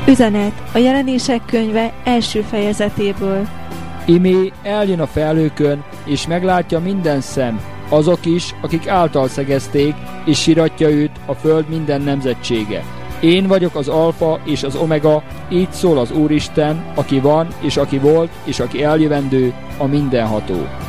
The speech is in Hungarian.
Üzenet a Jelenések könyve első fejezetéből. Imé eljön a felhőkön, és meglátja minden szem, azok is, akik által szegezték, és siratja őt a föld minden nemzetsége. Én vagyok az alfa és az omega, így szól az Úristen, aki van, és aki volt, és aki eljövendő, a mindenható.